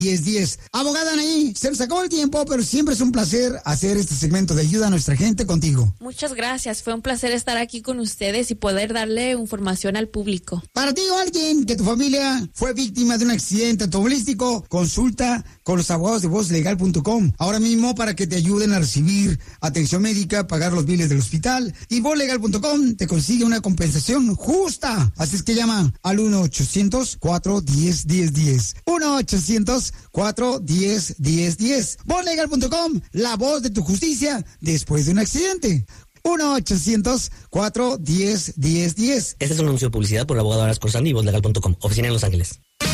1010. Abogada Anaí, se nos acabó el tiempo, pero siempre es un placer hacer este segmento de ayuda a nuestra gente contigo. Muchas gracias, fue un placer estar aquí con ustedes y poder darle información al público. Para ti o alguien que tu familia fue víctima de un accidente automovilístico, consulta con los abogados de VozLegal.com. Ahora mismo para que te ayuden a recibir atención médica, pagar los biles del hospital. Y VozLegal.com te consigue una compensación justa. Así es que llama al 1-800-410-1010. 1-800-410-1010. VozLegal.com, la voz de tu justicia después de un accidente. 1-800-410-1010. Este es un anuncio de publicidad por el abogado Aras Corsandi y VozLegal.com. Oficina en Los Ángeles.